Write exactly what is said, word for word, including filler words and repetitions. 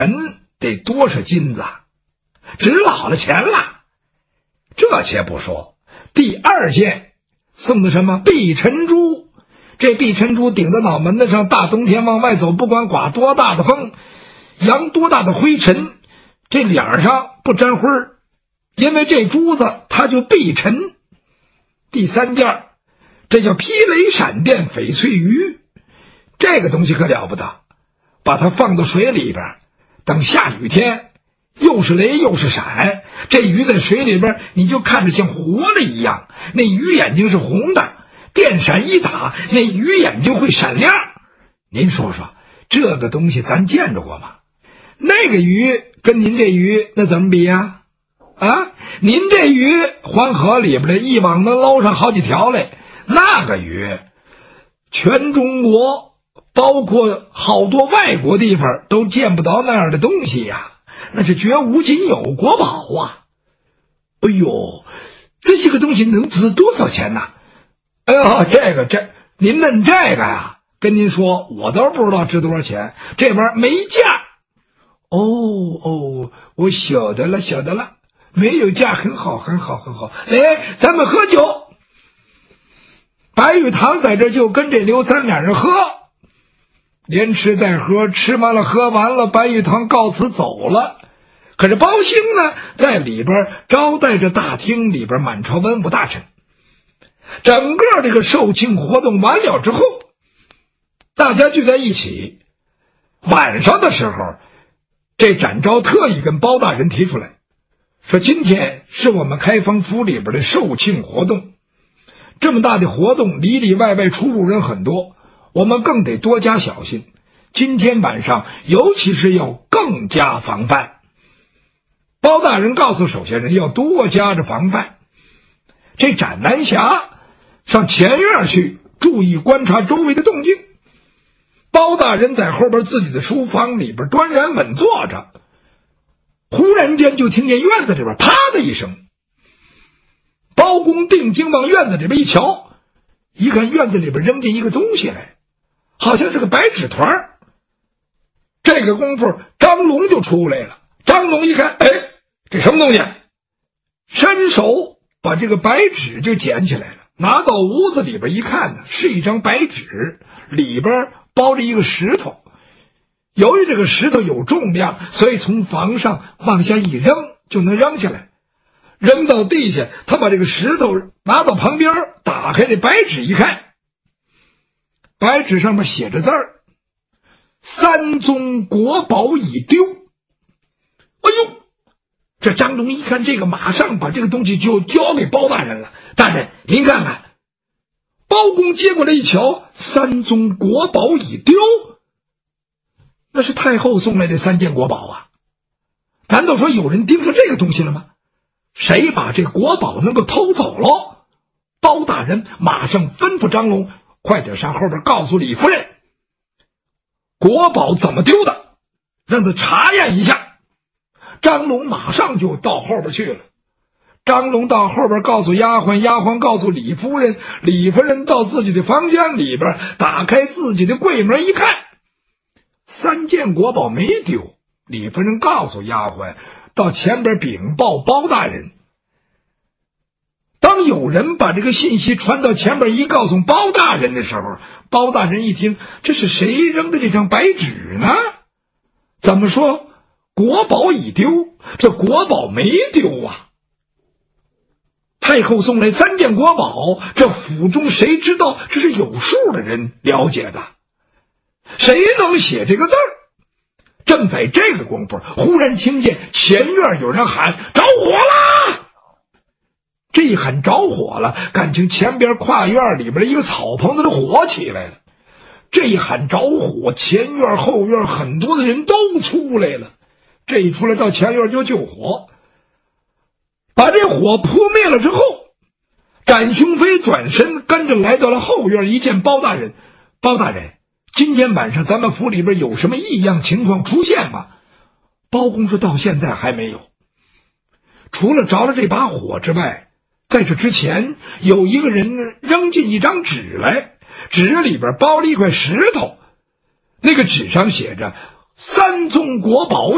人得多少金子啊，值老了钱了。这且不说，第二件送的什么碧晨珠，这碧晨珠顶在脑门子上，大冬天往外走，不管刮多大的风，扬多大的灰尘，这脸上不沾灰儿，因为这珠子它就碧晨。第三件，这叫霹雷闪电翡翠鱼，这个东西可了不得，把它放到水里边，等下雨天又是雷又是闪，这鱼在水里边你就看着像活的一样，那鱼眼睛是红的，电闪一打，那鱼眼睛会闪亮。您说说这个东西咱见着过吗？那个鱼跟您这鱼那怎么比呀？啊，您这鱼黄河里边的一网能捞上好几条来，那个鱼全中国包括好多外国地方都见不到那样的东西呀，那是绝无仅有国宝啊！哎呦，这些个东西能值多少钱呢？哎呦，这个这您问这个呀，跟您说我都不知道值多少钱，这玩意儿没价。哦哦，我晓得了晓得了，没有价，很好很好很好。来，咱们喝酒。白玉堂在这就跟这刘三两人喝，连吃带喝，吃完了喝完了，白玉堂告辞走了。可是包兴呢，在里边招待着大厅里边满朝文武大臣。整个这个售罄活动完了之后，大家聚在一起，晚上的时候，这展昭特意跟包大人提出来，说今天是我们开封府里边的售罄活动，这么大的活动，里里外外出入人很多，我们更得多加小心。今天晚上尤其是要更加防范。包大人告诉手下人要多加着防范。这展南侠上前院去注意观察周围的动静，包大人在后边自己的书房里边端然稳坐着，忽然间就听见院子里边啪的一声，包公定睛往院子里边一瞧，一看院子里边扔进一个东西来，好像是个白纸团。这个功夫张龙就出来了，张龙一看，哎，这什么东西？伸手把这个白纸就捡起来了，拿到屋子里边一看呢，是一张白纸，里边包着一个石头。由于这个石头有重量，所以从房上往下一扔就能扔下来。扔到地下，他把这个石头拿到旁边，打开这白纸一看，白纸上面写着字儿：三宗国宝已丢。哎呦，这张龙一看这个，马上把这个东西就交给包大人了。大人，您看看。包公接过来一瞧，三宗国宝已丢，那是太后送来的三件国宝啊！难道说有人盯上这个东西了吗？谁把这国宝能够偷走了？包大人马上吩咐张龙，快点上后边告诉李夫人，国宝怎么丢的，让他查验一下。张龙马上就到后边去了。张龙到后边告诉丫鬟，丫鬟告诉李夫人，李夫人到自己的房间里边，打开自己的柜门一看，三件国宝没丢。李夫人告诉丫鬟，到前边禀报包大人。当有人把这个信息传到前边一告诉包大人的时候，包大人一听，这是谁扔的这张白纸呢？怎么说国宝已丢？这国宝没丢啊！太后送来三件国宝，这府中谁知道？这是有数的人了解的，谁能写这个字儿？正在这个功夫，忽然听见前院有人喊：着火啦！这一喊着火了，感情前边跨院里边的一个草棚子的火起来了。这一喊着火，前院后院很多的人都出来了。这一出来到前院就救火，把这火扑灭了之后，展雄飞转身跟着来到了后院，一见包大人，包大人，今天晚上咱们府里边有什么异样情况出现吗？包公说到现在还没有，除了着了这把火之外，在这之前有一个人扔进一张纸来，纸里边包了一块石头，那个纸上写着三宗国宝